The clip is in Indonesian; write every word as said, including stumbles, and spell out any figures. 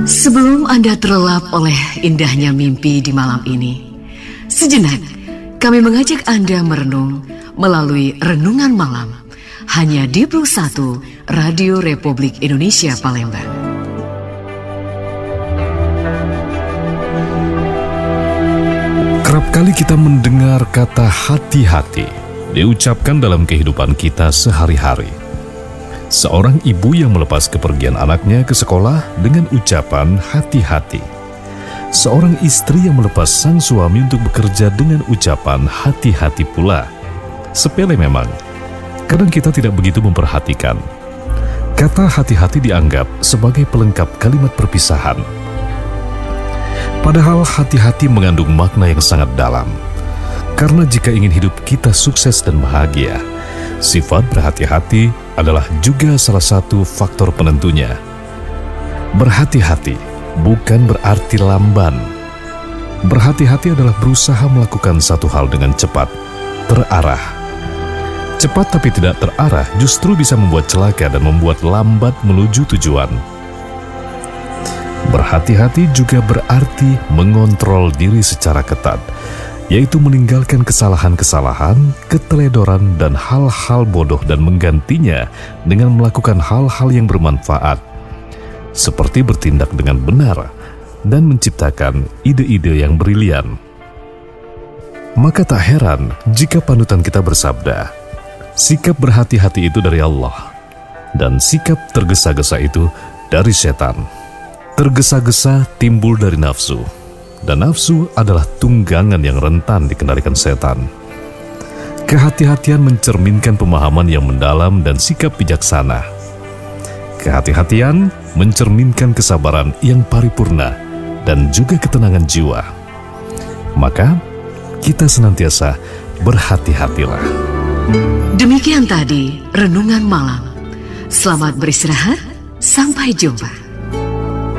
Sebelum Anda terlelap oleh indahnya mimpi di malam ini, sejenak kami mengajak Anda merenung melalui Renungan Malam hanya di Plus satu Radio Republik Indonesia Palembang. Kerap kali kita mendengar kata hati-hati diucapkan dalam kehidupan kita sehari-hari. Seorang ibu yang melepas kepergian anaknya ke sekolah dengan ucapan hati-hati. Seorang istri yang melepas sang suami untuk bekerja dengan ucapan hati-hati pula. Sepele memang, kadang kita tidak begitu memperhatikan. Kata hati-hati dianggap sebagai pelengkap kalimat perpisahan. Padahal hati-hati mengandung makna yang sangat dalam. Karena jika ingin hidup kita sukses dan bahagia, sifat berhati-hati adalah juga salah satu faktor penentunya. Berhati-hati bukan berarti lamban. Berhati-hati adalah berusaha melakukan satu hal dengan cepat, terarah. Cepat tapi tidak terarah justru bisa membuat celaka dan membuat lambat menuju tujuan. Berhati-hati juga berarti mengontrol diri secara ketat, yaitu meninggalkan kesalahan-kesalahan, keteledoran, dan hal-hal bodoh dan menggantinya dengan melakukan hal-hal yang bermanfaat, seperti bertindak dengan benar dan menciptakan ide-ide yang brilian. Maka tak heran jika panutan kita bersabda, sikap berhati-hati itu dari Allah, dan sikap tergesa-gesa itu dari setan. Tergesa-gesa timbul dari nafsu, dan nafsu adalah tunggangan yang rentan dikendalikan setan. Kehati-hatian mencerminkan pemahaman yang mendalam dan sikap bijaksana. Kehati-hatian mencerminkan kesabaran yang paripurna dan juga ketenangan jiwa. Maka, kita senantiasa berhati-hatilah. Demikian tadi Renungan Malam. Selamat beristirahat, sampai jumpa.